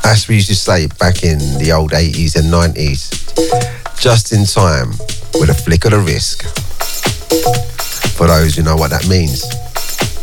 As we used to say back in the old 80s and 90s, just in time with a flick of the wrist. For those who know what that means.